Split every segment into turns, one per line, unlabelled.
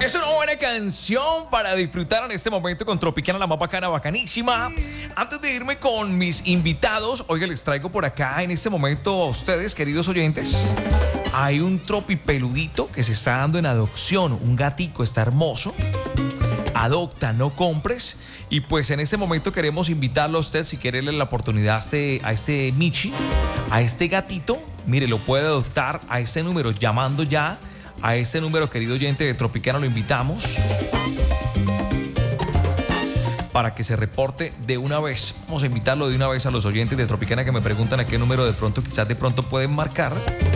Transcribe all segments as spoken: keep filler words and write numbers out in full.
Es una buena canción para disfrutar en este momento con Tropicana, la más bacana, bacanísima. Antes de irme con mis invitados, oiga, les traigo por acá en este momento a ustedes, queridos oyentes. Hay un tropipeludito que se está dando en adopción. Un gatico, está hermoso. Adopta, no compres. Y pues en este momento queremos invitarlo a usted, si quiere darle la oportunidad a este, a este Michi, a este gatito. Mire, lo puede adoptar a este número, llamando ya a este número, querido oyente de Tropicana, lo invitamos para que se reporte de una vez. Vamos a invitarlo de una vez a los oyentes de Tropicana que me preguntan a qué número de pronto, quizás de pronto pueden marcar.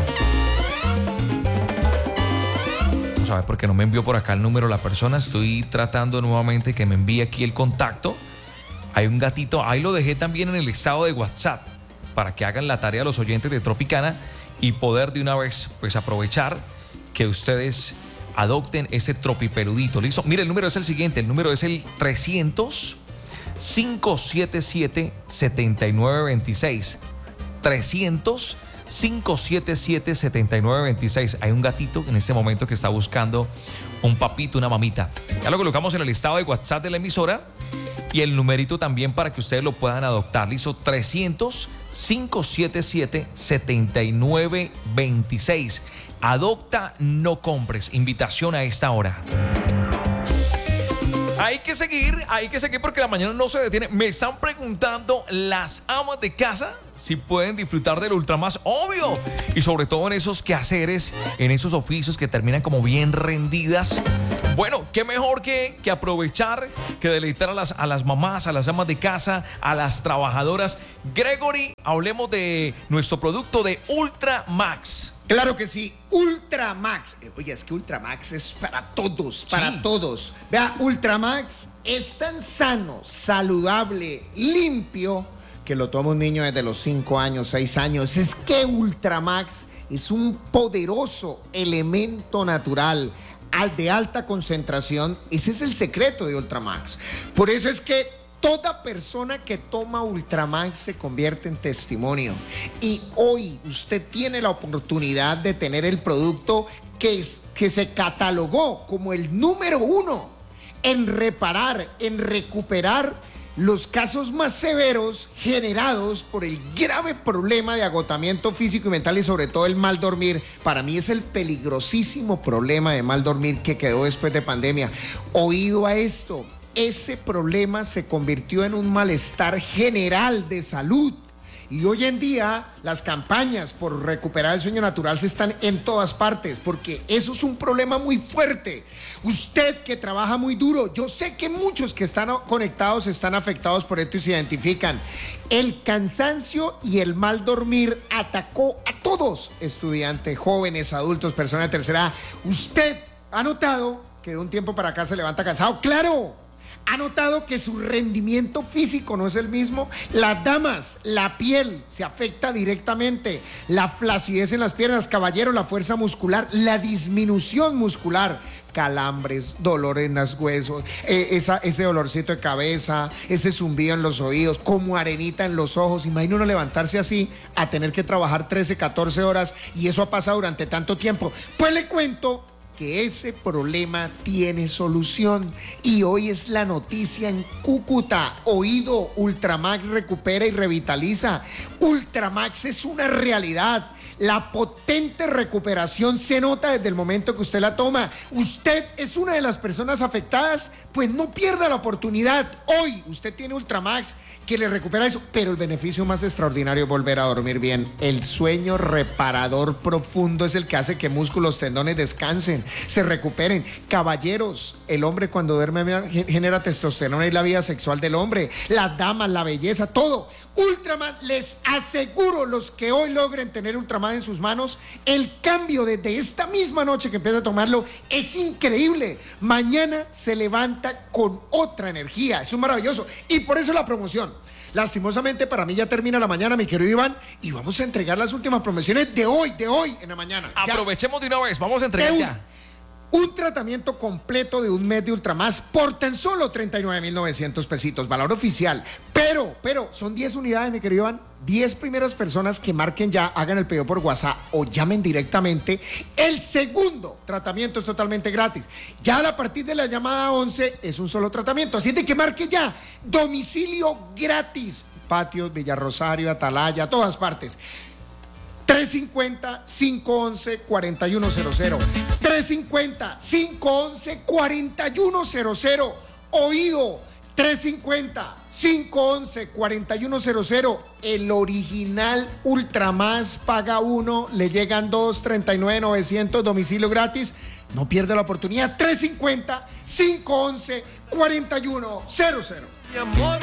Vamos a ver por qué no me envió por acá el número la persona. Estoy tratando nuevamente que me envíe aquí el contacto. Hay un gatito, ahí lo dejé también en el estado de WhatsApp para que hagan la tarea los oyentes de Tropicana y poder de una vez pues aprovechar que ustedes adopten ese tropipeludito. ¿Listo? Mire, el número es el siguiente. El número es el trescientos, cinco siete siete, siete nueve dos seis. trescientos, cinco siete siete, siete nueve dos seis. Hay un gatito en este momento que está buscando un papito, una mamita. Ya lo colocamos en el listado de WhatsApp de la emisora y el numerito también para que ustedes lo puedan adoptar. Listo, trescientos, cinco siete siete, siete nueve dos seis. Adopta, no compres. Invitación a esta hora. Hay que seguir, hay que seguir porque la mañana no se detiene. Me están preguntando las amas de casa si pueden disfrutar del Ultramax, obvio. Y sobre todo en esos quehaceres, en esos oficios que terminan como bien rendidas. Bueno, qué mejor que, que aprovechar, que deleitar a las, a las mamás, a las amas de casa, a las trabajadoras. Gregory, hablemos de nuestro producto de Ultramax.
Claro que sí, Ultramax. Oye, es que Ultramax es para todos, para sí. todos. Vea, Ultramax es tan sano, saludable, limpio, que lo toma un niño desde los cinco años, seis años. Es que Ultramax es un poderoso elemento natural de alta concentración. Ese es el secreto de Ultramax. Por eso es que toda persona que toma Ultramax se convierte en testimonio. Y hoy usted tiene la oportunidad de tener el producto que, es, que se catalogó como el número uno en reparar, en recuperar los casos más severos generados por el grave problema de agotamiento físico y mental y sobre todo el mal dormir. Para mí es el peligrosísimo problema de mal dormir que quedó después de pandemia. Oído a esto. Ese problema se convirtió en un malestar general de salud. Y hoy en día las campañas por recuperar el sueño natural se están en todas partes, porque eso es un problema muy fuerte. Usted que trabaja muy duro, yo sé que muchos que están conectados están afectados por esto y se identifican. El cansancio y el mal dormir atacó a todos, estudiantes, jóvenes, adultos, personas de tercera edad. Usted ha notado que de un tiempo para acá se levanta cansado. ¡Claro! ¿Ha notado que su rendimiento físico no es el mismo? Las damas, la piel se afecta directamente, la flacidez en las piernas, caballero, la fuerza muscular, la disminución muscular, calambres, dolor en los huesos, eh, esa, ese dolorcito de cabeza, ese zumbido en los oídos, como arenita en los ojos. Imagina uno levantarse así a tener que trabajar trece, catorce horas y eso ha pasado durante tanto tiempo. Pues le cuento que ese problema tiene solución y hoy es la noticia en Cúcuta. Oído, Ultramax recupera y revitaliza. Ultramax es una realidad. La potente recuperación se nota desde el momento que usted la toma. Usted es una de las personas afectadas, pues no pierda la oportunidad. Hoy usted tiene Ultramax que le recupera eso, pero el beneficio más extraordinario es volver a dormir bien. El sueño reparador profundo es el que hace que músculos, tendones descansen, se recuperen. Caballeros, el hombre cuando duerme genera testosterona y la vida sexual del hombre. Las damas, la belleza, todo. Ultramax, les aseguro, los que hoy logren tener Ultramax en sus manos, el cambio desde esta misma noche que empieza a tomarlo es increíble. Mañana se levanta con otra energía. Es un maravilloso. Y por eso la promoción. Lastimosamente para mí ya termina la mañana, mi querido Iván, y vamos a entregar las últimas promociones de hoy, de hoy en la mañana.
Aprovechemos ya. de una vez, vamos a entregar ya.
Un tratamiento completo de un mes de Ultramax por tan solo treinta y nueve mil novecientos pesitos, valor oficial. Pero, pero, son diez unidades, mi querido Iván. diez primeras personas que marquen ya, hagan el pedido por WhatsApp o llamen directamente. El segundo tratamiento es totalmente gratis. Ya a partir de la llamada once es un solo tratamiento. Así de que marque ya. Domicilio gratis. Patios, Villarrosario, Atalaya, todas partes. tres cinco cero, cinco once, cuarenta y uno cero cero. tres cinco cero, cinco once, cuarenta y uno cero cero. Oído, tres cinco cero, cinco once, cuarenta y uno cero cero. El original Ultramax paga uno, le llegan dos, treinta y nueve mil novecientos, domicilio gratis. No pierde la oportunidad. tres cinco cero, cinco once, cuarenta y uno cero cero.